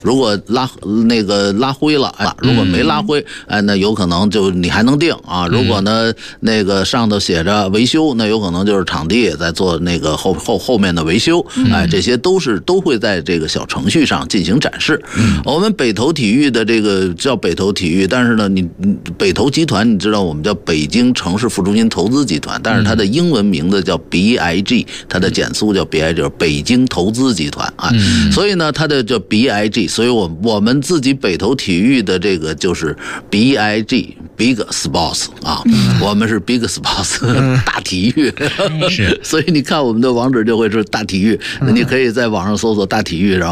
如果拉灰了，如果没拉灰，那有可能就你还能定啊。如果呢那个上头写着维修，那有可能就是场地在做那个后面的维修，这些都会在这个小程序上进行展示。我们北投体育的这个叫北投体育，但是呢，你北投集团，你知道我们叫北京城市副中心投资集团，但是它的英文名字叫 BIG， 它的简速叫 BIG， 就是北京投资集团啊。所以呢，它的叫 BIG， 所以我们自己北投体育的这个就是 BIG Big Sports 啊，我们是 Big Sports 大体育，所以你看我们的网址就会是大体育，你可以在网上搜索大体育，然后